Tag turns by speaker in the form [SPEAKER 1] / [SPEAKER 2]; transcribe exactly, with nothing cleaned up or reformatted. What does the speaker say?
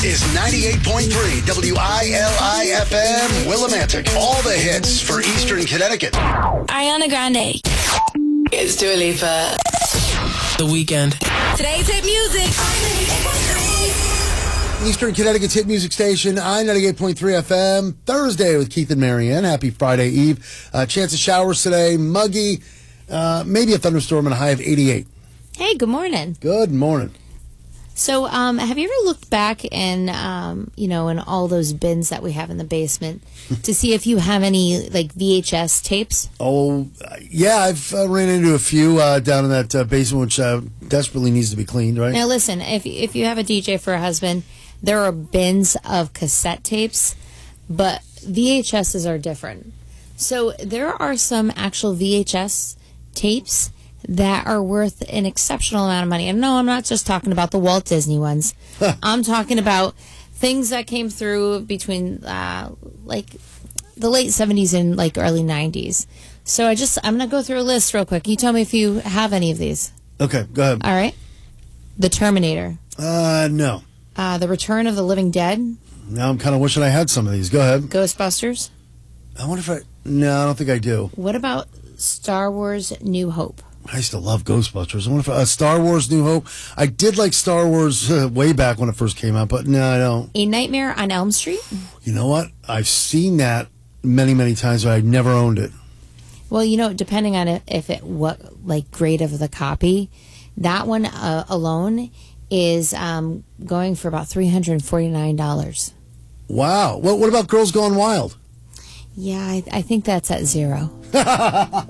[SPEAKER 1] This is ninety-eight point three W I L I F M Willimantic. All the hits for Eastern Connecticut.
[SPEAKER 2] Ariana Grande.
[SPEAKER 3] It's Dua Lipa.
[SPEAKER 4] The Weeknd.
[SPEAKER 2] Today's hit music.
[SPEAKER 5] Eastern Connecticut's hit music station, I ninety-eight point three F M. Thursday with Keith and Marianne. Happy Friday Eve. Uh, chance of showers today. Muggy. Uh, maybe a thunderstorm and a high of eighty-eight.
[SPEAKER 6] Hey, good morning.
[SPEAKER 5] Good morning.
[SPEAKER 6] So, um, have you ever looked back in, um, you know, in all those bins that we have in the basement to see if you have any, like, V H S tapes?
[SPEAKER 5] Oh, yeah, I've uh, ran into a few uh, down in that uh, basement, which uh, desperately needs to be cleaned, right?
[SPEAKER 6] Now, listen, if if you have a D J for a husband, there are bins of cassette tapes, but V H S's are different. So, there are some actual V H S tapes that are worth an exceptional amount of money. And no, I'm not just talking about the Walt Disney ones. I'm talking about things that came through between uh, like the late seventies and like early nineties. So I just I'm gonna go through a list real quick. You tell me if you have any of these.
[SPEAKER 5] Okay, go ahead.
[SPEAKER 6] All right. The Terminator.
[SPEAKER 5] Uh, no.
[SPEAKER 6] Uh, the Return of the Living Dead.
[SPEAKER 5] Now I'm kind of wishing I had some of these. Go ahead.
[SPEAKER 6] Ghostbusters.
[SPEAKER 5] I wonder if I... No, I don't think I do.
[SPEAKER 6] What about Star Wars New Hope?
[SPEAKER 5] I used to love Ghostbusters. I wonder if uh, Star Wars New Hope. I did like Star Wars uh, way back when it first came out, but no, I don't.
[SPEAKER 6] A Nightmare on Elm Street?
[SPEAKER 5] You know what? I've seen that many, many times, but I've never owned it.
[SPEAKER 6] Well, you know, depending on it, if it what like grade of the copy, that one uh, alone is um, going for about three hundred forty-nine dollars.
[SPEAKER 5] Wow. What, what about Girls Gone Wild?
[SPEAKER 6] Yeah, I, I think that's at zero.